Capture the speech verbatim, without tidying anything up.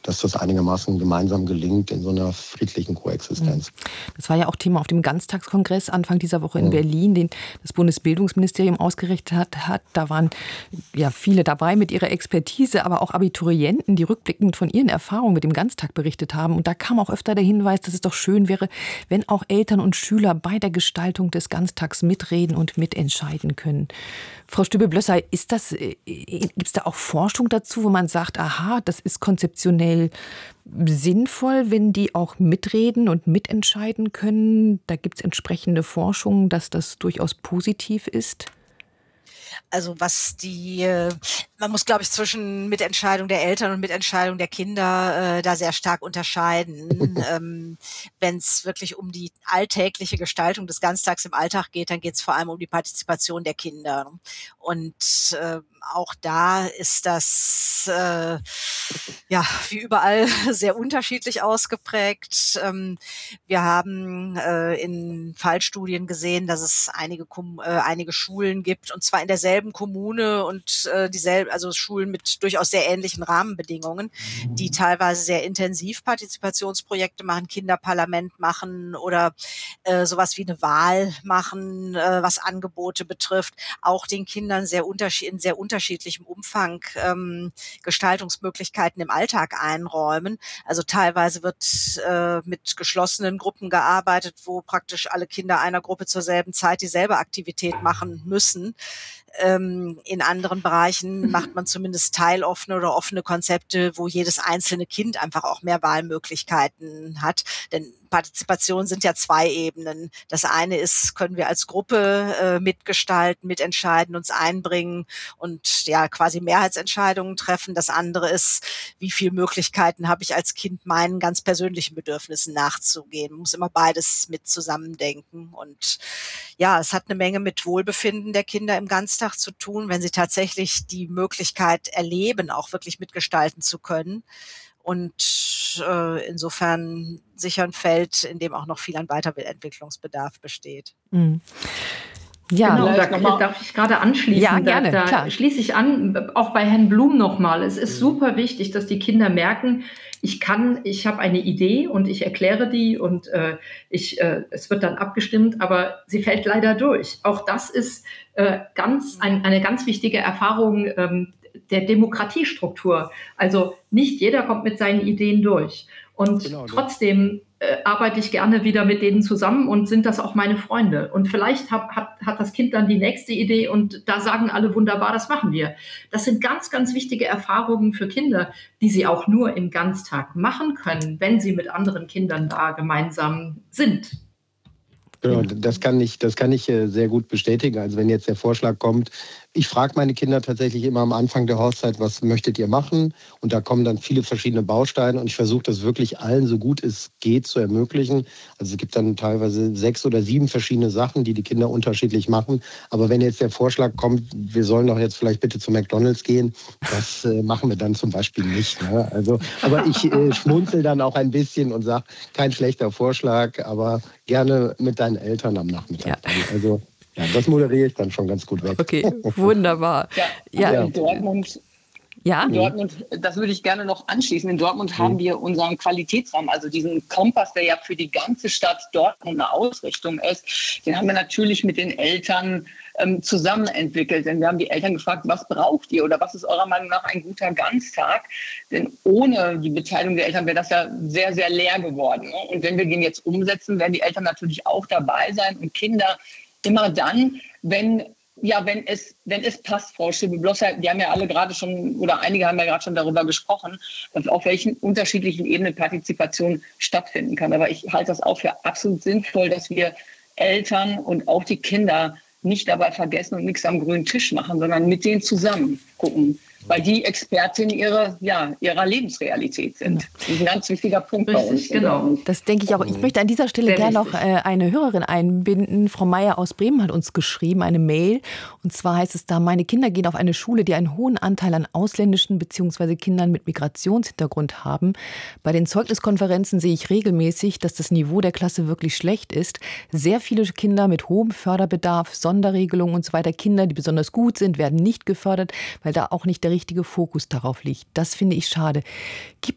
dass das einigermaßen gemeinsam gelingt in so einer friedlichen Koexistenz. Das war ja auch Thema auf dem Ganztagskongress Anfang dieser Woche in ja. Berlin, den das Bundesbildungsministerium ausgerichtet hat, hat. Da waren ja viele dabei mit ihrer Expertise, aber auch Abiturienten, die rückblickend von ihren Erfahrungen mit dem Ganztag berichtet haben. Und da kam auch öfter der Hinweis, dass es doch schön wäre, wenn auch Eltern und Schüler bei der Gestaltung des Ganztags mitreden und mitentscheiden können. Frau Stübe-Blösser, ist das, gibt es da auch Forschung dazu, wo man sagt, aha, das ist konzeptionell sinnvoll, wenn die auch mitreden und mitentscheiden können? Da gibt es entsprechende Forschung, dass das durchaus positiv ist? Also was die, man muss, glaube ich, zwischen Mitentscheidung der Eltern und Mitentscheidung der Kinder äh, da sehr stark unterscheiden. ähm, Wenn es wirklich um die alltägliche Gestaltung des Ganztags im Alltag geht, dann geht es vor allem um die Partizipation der Kinder. Und äh, auch da ist das äh, ja wie überall sehr unterschiedlich ausgeprägt. Ähm, wir haben äh, in Fallstudien gesehen, dass es einige Kom- äh, einige Schulen gibt, und zwar in derselben Kommune und äh, dieselben, also Schulen mit durchaus sehr ähnlichen Rahmenbedingungen, die teilweise sehr intensiv Partizipationsprojekte machen, Kinderparlament machen oder äh, sowas wie eine Wahl machen, äh, was Angebote betrifft, auch den Kindern sehr unterschied- in sehr unterschiedlichem Umfang ähm, Gestaltungsmöglichkeiten im Alltag einräumen. Also teilweise wird äh, mit geschlossenen Gruppen gearbeitet, wo praktisch alle Kinder einer Gruppe zur selben Zeit dieselbe Aktivität machen müssen. Ähm, in anderen Bereichen macht man zumindest teiloffene oder offene Konzepte, wo jedes einzelne Kind einfach auch mehr Wahlmöglichkeiten hat. Denn Partizipation sind ja zwei Ebenen. Das eine ist, können wir als Gruppe äh, mitgestalten, mitentscheiden, uns einbringen und ja quasi Mehrheitsentscheidungen treffen. Das andere ist, wie viele Möglichkeiten habe ich als Kind, meinen ganz persönlichen Bedürfnissen nachzugehen. Man muss immer beides mit zusammendenken. Und ja, es hat eine Menge mit Wohlbefinden der Kinder im Ganztag zu tun, wenn sie tatsächlich die Möglichkeit erleben, auch wirklich mitgestalten zu können. Und äh, insofern sicher ein Feld, in dem auch noch viel an Weiterentwicklungsbedarf besteht. Mhm. Ja, genau, da darf ich gerade anschließen. Ja, gerne, da, da klar. schließe ich an, auch bei Herrn Blum nochmal. Es ist super wichtig, dass die Kinder merken, ich kann, ich habe eine Idee und ich erkläre die und äh, ich, äh, es wird dann abgestimmt, aber sie fällt leider durch. Auch das ist äh, ganz ein, eine ganz wichtige Erfahrung ähm, der Demokratiestruktur. Also nicht jeder kommt mit seinen Ideen durch. Und genau, trotzdem äh, arbeite ich gerne wieder mit denen zusammen und sind das auch meine Freunde. Und vielleicht hab, hat, hat das Kind dann die nächste Idee und da sagen alle wunderbar, das machen wir. Das sind ganz, ganz wichtige Erfahrungen für Kinder, die sie auch nur im Ganztag machen können, wenn sie mit anderen Kindern da gemeinsam sind. Genau, das kann ich, das kann ich sehr gut bestätigen. Also wenn jetzt der Vorschlag kommt, ich frage meine Kinder tatsächlich immer am Anfang der Hochzeit, was möchtet ihr machen? Und da kommen dann viele verschiedene Bausteine und ich versuche das wirklich allen so gut es geht zu ermöglichen. Also es gibt dann teilweise sechs oder sieben verschiedene Sachen, die die Kinder unterschiedlich machen. Aber wenn jetzt der Vorschlag kommt, wir sollen doch jetzt vielleicht bitte zu McDonald's gehen, das äh, machen wir dann zum Beispiel nicht. Ne? Also, aber ich äh, schmunzel dann auch ein bisschen und sage, kein schlechter Vorschlag, aber gerne mit deinen Eltern am Nachmittag. Ja. Also ja, das moderiere ich dann schon ganz gut weg. Okay, wunderbar. Ja, ja. ja. In Dortmund, ja? in Dortmund, das würde ich gerne noch anschließen. In Dortmund mhm. haben wir unseren Qualitätsraum, also diesen Kompass, der ja für die ganze Stadt Dortmund eine Ausrichtung ist. Den haben wir natürlich mit den Eltern ähm, zusammen entwickelt. Denn wir haben die Eltern gefragt, was braucht ihr oder was ist eurer Meinung nach ein guter Ganztag? Denn ohne die Beteiligung der Eltern wäre das ja sehr, sehr leer geworden. Ne? Und wenn wir den jetzt umsetzen, werden die Eltern natürlich auch dabei sein und Kinder immer dann, wenn, ja, wenn es, wenn es passt, Frau Stübe-Blösser, die haben ja alle gerade schon, oder einige haben ja gerade schon darüber gesprochen, auf welchen unterschiedlichen Ebenen Partizipation stattfinden kann. Aber ich halte das auch für absolut sinnvoll, dass wir Eltern und auch die Kinder nicht dabei vergessen und nichts am grünen Tisch machen, sondern mit denen zusammen gucken, weil die Expertin ihrer, ja, ihrer Lebensrealität sind. Das ist ein ganz wichtiger Punkt Richtig, bei uns. Genau. Das denke ich auch. Ich möchte an dieser Stelle gerne noch äh, eine Hörerin einbinden. Frau Meier aus Bremen hat uns geschrieben, eine Mail. Und zwar heißt es da, meine Kinder gehen auf eine Schule, die einen hohen Anteil an ausländischen bzw. Kindern mit Migrationshintergrund haben. Bei den Zeugniskonferenzen sehe ich regelmäßig, dass das Niveau der Klasse wirklich schlecht ist. Sehr viele Kinder mit hohem Förderbedarf, Sonderregelungen und so weiter. Kinder, die besonders gut sind, werden nicht gefördert, weil da auch nicht der richtige Fokus darauf liegt. Das finde ich schade. Gibt